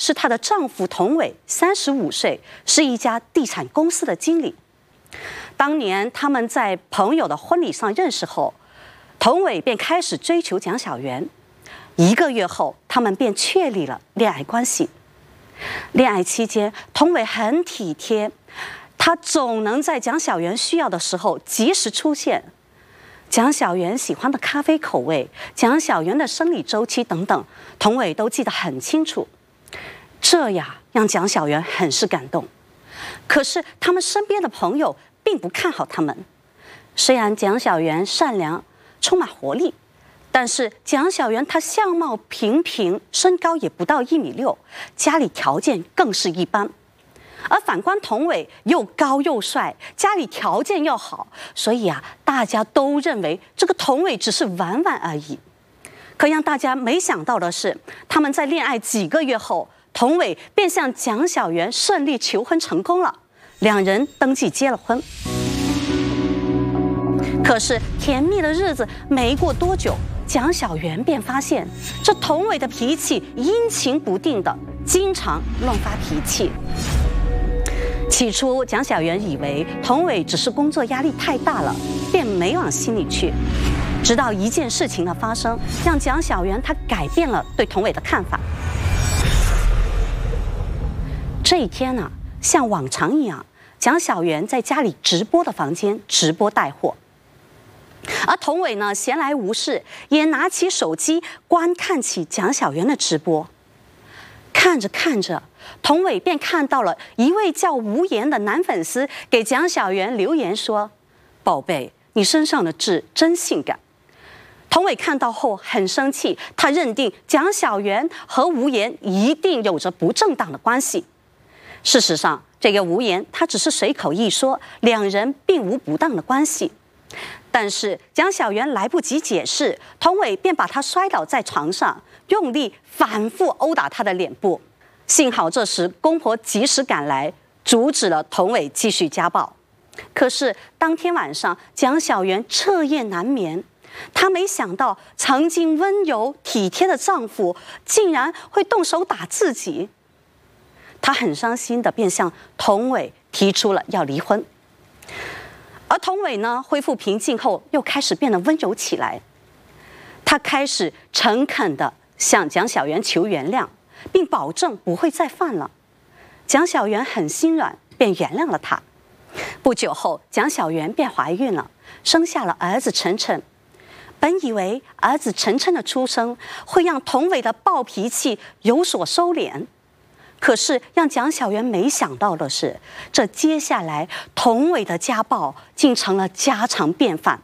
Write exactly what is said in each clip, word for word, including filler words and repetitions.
是她的丈夫童伟，三十五岁，是一家地产公司的经理。当年他们在朋友的婚礼上认识后，童伟便开始追求蒋小媛。一个月后，他们便确立了恋爱关系。恋爱期间，童伟很体贴，他总能在蒋小媛需要的时候及时出现。蒋小媛喜欢的咖啡口味、蒋小媛的生理周期等等，童伟都记得很清楚。这呀，让蒋小媛很是感动。可是他们身边的朋友并不看好他们。虽然蒋小媛善良、充满活力，但是蒋小媛她相貌平平，身高也不到一米六，家里条件更是一般。而反观童伟又高又帅，家里条件又好，所以啊，大家都认为这个童伟只是玩玩而已。可让大家没想到的是，他们在恋爱几个月后，童伟便向蒋小媛顺利求婚成功了，两人登记结了婚。可是甜蜜的日子没过多久，蒋小媛便发现这童伟的脾气阴晴不定的，经常乱发脾气。起初，蒋小媛以为童伟只是工作压力太大了，便没往心里去。直到一件事情的发生，让蒋小媛她改变了对童伟的看法。这一天呢、啊，像往常一样，蒋小媛在家里直播的房间直播带货。而童伟呢，闲来无事，也拿起手机观看起蒋小媛的直播。看着看着，童伟便看到了一位叫吴岩的男粉丝给蒋小媛留言说：“宝贝，你身上的痣真性感。”童伟看到后很生气，他认定蒋小媛和吴岩一定有着不正当的关系。事实上，这个吴岩他只是随口一说，两人并无不当的关系。但是蒋小媛来不及解释，童伟便把她摔倒在床上，用力反复殴打她的脸部。幸好这时公婆及时赶来，阻止了童伟继续家暴。可是当天晚上，蒋小媛彻夜难眠，她没想到曾经温柔体贴的丈夫竟然会动手打自己。她很伤心的便向童伟提出了要离婚。而童伟呢，恢复平静后又开始变得温柔起来。他开始诚恳地向蒋小媛求原谅，并保证不会再犯了。蒋小媛很心软，便原谅了他。不久后，蒋小媛便怀孕了，生下了儿子晨晨。本以为儿子晨晨的出生会让童伟的暴脾气有所收敛。可是让蒋小媛没想到的是，这接下来童伟的家暴竟成了家常便饭。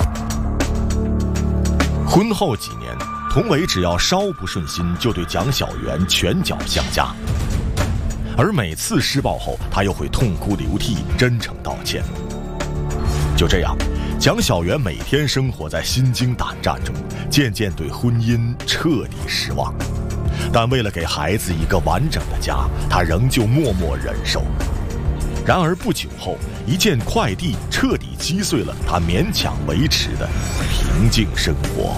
婚后几年，童伟只要稍不顺心，就对蒋小媛拳脚相加，而每次施暴后，他又会痛哭流涕，真诚道歉。就这样，蒋小媛每天生活在心惊胆战中，渐渐对婚姻彻底失望。但为了给孩子一个完整的家，他仍旧默默忍受。然而不久后，一件快递彻底击碎了他勉强维持的平静生活。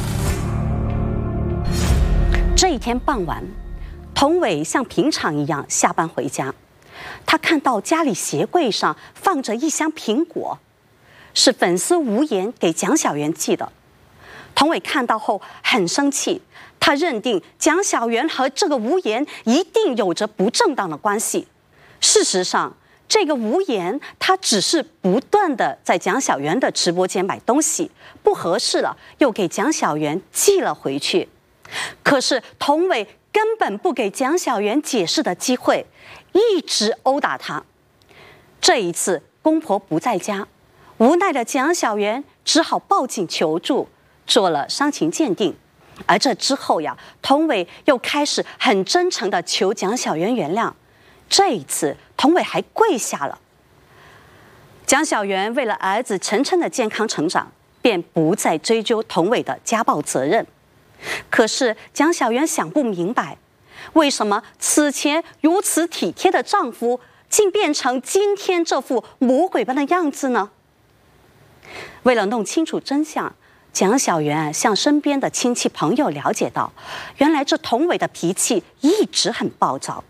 这一天傍晚，童伟像平常一样下班回家，他看到家里鞋柜上放着一箱苹果，是粉丝吴岩给蒋小媛寄的。童伟看到后很生气，他认定蒋小媛和这个吴岩一定有着不正当的关系。事实上，这个吴岩他只是不断的在蒋小媛的直播间买东西，不合适了又给蒋小媛寄了回去。可是童伟根本不给蒋小媛解释的机会，一直殴打她。这一次公婆不在家，无奈的蒋小媛只好报警求助，做了伤情鉴定。而这之后呀，童伟又开始很真诚地求蒋小媛原谅。这一次，童伟还跪下了。蒋小媛为了儿子晨晨的健康成长，便不再追究童伟的家暴责任。可是蒋小媛想不明白，为什么此前如此体贴的丈夫，竟变成今天这副魔鬼般的样子呢？为了弄清楚真相，蒋小媛向身边的亲戚朋友了解到，原来这童伟的脾气一直很暴躁，